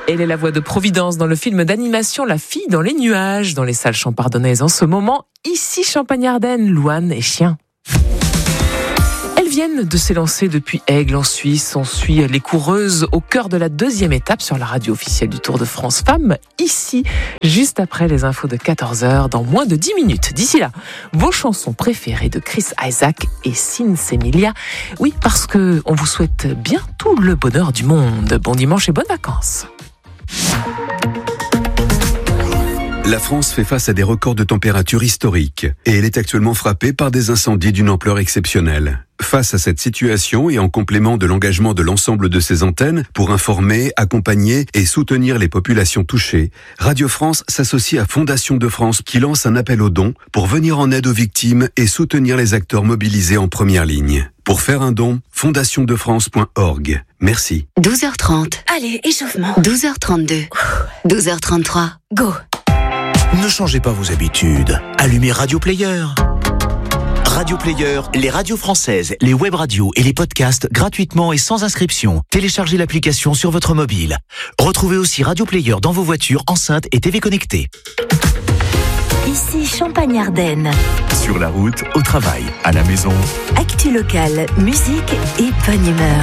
Elle est la voix de Providence dans le film d'animation La fille dans les nuages, dans les salles champardonnaises en ce moment. Ici, Champagne-Ardenne, Louane et Chien. Elles viennent de s'élancer depuis Aigle en Suisse. On suit les coureuses au cœur de la deuxième étape sur la radio officielle du Tour de France Femmes. Ici, juste après les infos de 14h, dans moins de 10 minutes. D'ici là, vos chansons préférées de Chris Isaak et Sinsemilia. Oui, parce que on vous souhaite bien tout le bonheur du monde. Bon dimanche et bonnes vacances. La France fait face à des records de température historiques et elle est actuellement frappée par des incendies d'une ampleur exceptionnelle. Face à cette situation et en complément de l'engagement de l'ensemble de ses antennes pour informer, accompagner et soutenir les populations touchées, Radio France s'associe à Fondation de France qui lance un appel aux dons pour venir en aide aux victimes et soutenir les acteurs mobilisés en première ligne. Pour faire un don, fondationdefrance.org. Merci. 12h30. Allez, échauffement. 12h32. 12h33. Go. Ne changez pas vos habitudes. Allumez Radio Player. Radio Player, les radios françaises, les web radios et les podcasts gratuitement et sans inscription. Téléchargez l'application sur votre mobile. Retrouvez aussi Radio Player dans vos voitures, enceintes et TV connectées. Ici Champagne-Ardenne. Sur la route, au travail, à la maison. Actu locale, musique et bonne humeur.